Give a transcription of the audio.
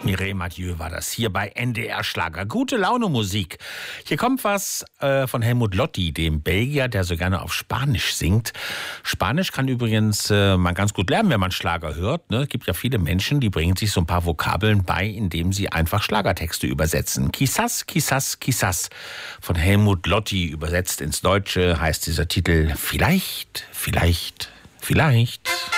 Mireille Mathieu war das hier bei NDR Schlager. Gute Laune Musik. Hier kommt was von Helmut Lotti, dem Belgier, der so gerne auf Spanisch singt. Spanisch kann übrigens man ganz gut lernen, wenn man Schlager hört. Ne? Es gibt ja viele Menschen, die bringen sich so ein paar Vokabeln bei, indem sie einfach Schlagertexte übersetzen. Quizás, quizás, quizás von Helmut Lotti übersetzt ins Deutsche heißt dieser Titel Vielleicht, vielleicht, vielleicht.